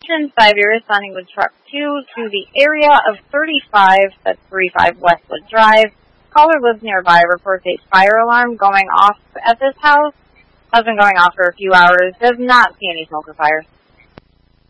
Attention 5-year responding with truck 2 to the area of 35, that's 35 Westwood Drive. Caller lives nearby, reports a fire alarm going off at this house. Has been going off for a few hours, does not see any smoke or fire.